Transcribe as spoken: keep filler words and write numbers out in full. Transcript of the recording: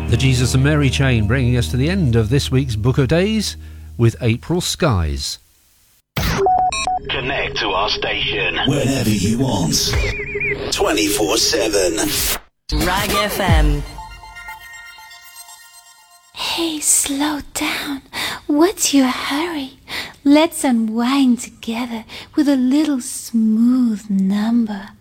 The Jesus and Mary chain bringing us to the end of this week's Book of Days with April Skies. Connect to our station whenever you want, twenty-four seven. Rag F M. Hey, slow down. What's your hurry? Let's unwind together with a little smooth number.